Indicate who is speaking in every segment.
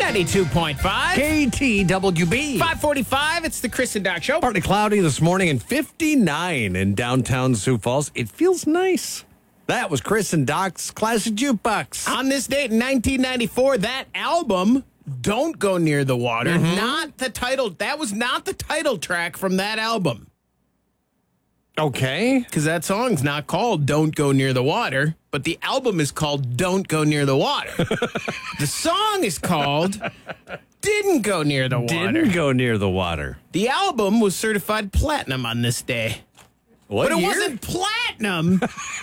Speaker 1: 92.5.
Speaker 2: KTWB.
Speaker 1: 545. It's the Chris and Doc Show.
Speaker 2: Partly cloudy this morning and 59 in downtown Sioux Falls. It feels nice. That was Chris and Doc's Classic Jukebox.
Speaker 1: On this date in 1994, that album, Don't Go Near the Water, not the title. That was not the title track from that album.
Speaker 2: Okay.
Speaker 1: Because that song's not called Don't Go Near the Water, but the album is called Don't Go Near the Water. The song is called Didn't Go Near the Water.
Speaker 2: Didn't go near the water.
Speaker 1: The album was certified platinum on this day.
Speaker 2: What
Speaker 1: But it
Speaker 2: year?
Speaker 1: wasn't platinum.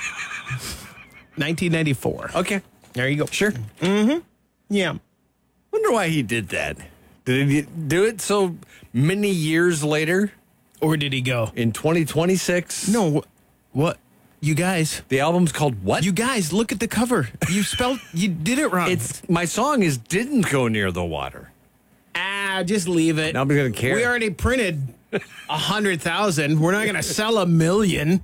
Speaker 1: 1994.
Speaker 2: Okay.
Speaker 1: There you go.
Speaker 2: Sure.
Speaker 1: Yeah.
Speaker 2: Wonder why he did that. Did he do it so many years later?
Speaker 1: Or did he go?
Speaker 2: In 2026?
Speaker 1: No. What? You guys.
Speaker 2: The album's called what?
Speaker 1: You guys, look at the cover. You did it wrong.
Speaker 2: My song is Didn't Go Near the Water.
Speaker 1: Just leave it.
Speaker 2: Nobody's going to care.
Speaker 1: We already printed 100,000. We're not going to sell 1 million.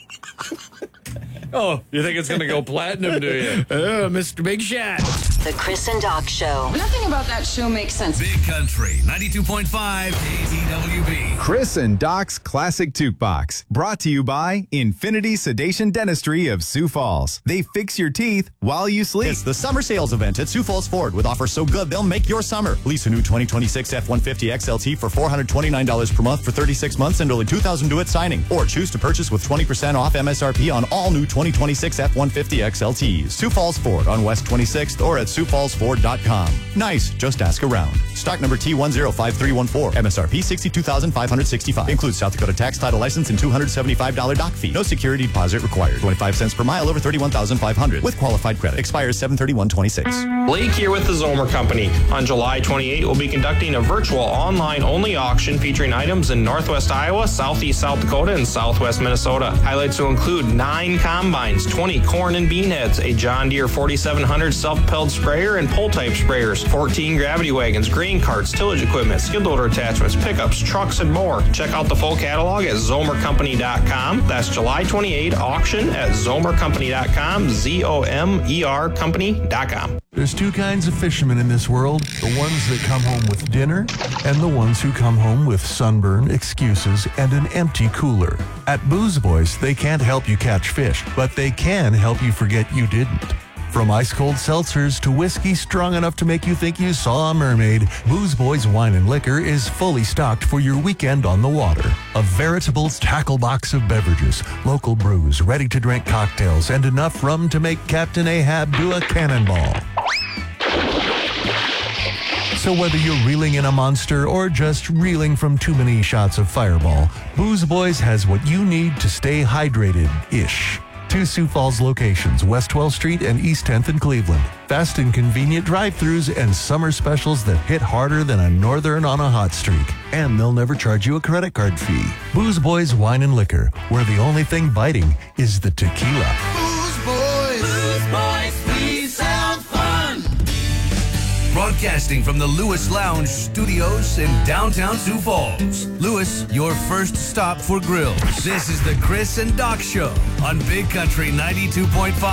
Speaker 2: Oh, you think it's going to go platinum, do you?
Speaker 1: Oh, Mr. Big Shot.
Speaker 3: The Chris and Doc Show.
Speaker 4: Nothing about that show makes sense.
Speaker 5: Big Country 92.5 KTWB.
Speaker 6: Chris and Doc's Classic Jukebox. Brought to you by Infinity Sedation Dentistry of Sioux Falls. They fix your teeth while you sleep.
Speaker 7: It's the summer sales event at Sioux Falls Ford with offers so good they'll make your summer. Lease a new 2026 F-150 XLT for $429 per month for 36 months and only $2,000 due at signing. Or choose to purchase with 20% off MSRP on all new 2026 F-150 XLTs. Sioux Falls Ford on West 26th or at SiouxFallsFord.com. Nice, just ask around. Stock number T105314. MSRP $62,565. Includes South Dakota tax, title, license, and $275 dock fee. No security deposit required. 25 cents per mile over 31,500 with qualified credit. Expires 7/31/26.
Speaker 8: Blake here with the Zomer Company. On July 28, we'll be conducting a virtual online-only auction featuring items in Northwest Iowa, Southeast South Dakota, and Southwest Minnesota. Highlights will include 9 combines, 20 corn and bean heads, a John Deere 4700 self-propelled sprayer and pull-type sprayers, 14 gravity wagons, grain carts, tillage equipment, skid loader attachments, pickups, trucks, and more. Check out the full catalog at zomercompany.com. That's July 28 auction at zomercompany.com, ZOMER company.com.
Speaker 9: There's two kinds of fishermen in this world, the ones that come home with dinner and the ones who come home with sunburn, excuses, and an empty cooler. At Booze Boys, they can't help you catch fish, but they can help you forget you didn't. From ice-cold seltzers to whiskey strong enough to make you think you saw a mermaid, Booze Boys Wine and Liquor is fully stocked for your weekend on the water. A veritable tackle box of beverages, local brews, ready-to-drink cocktails, and enough rum to make Captain Ahab do a cannonball. So whether you're reeling in a monster or just reeling from too many shots of Fireball, Booze Boys has what you need to stay hydrated-ish. 2 Sioux Falls locations, West 12th Street and East 10th in Cleveland. Fast and convenient drive-thrus and summer specials that hit harder than a northern on a hot streak. And they'll never charge you a credit card fee. Booze Boys Wine and Liquor, where the only thing biting is the tequila.
Speaker 5: Booze Boys, we sound fun. Broadcasting from the Lewis Lounge Studios in downtown Sioux Falls. Lewis, your first stop for grills. This is the Chris and Doc Show on Big Country 92.5